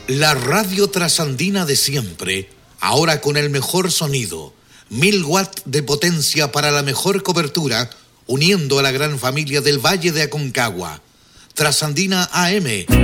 La radio trasandina de siempre, ahora con el mejor sonido, 1000 watts de potencia para la mejor cobertura, uniendo a la gran familia del Valle de Aconcagua. Trasandina AM.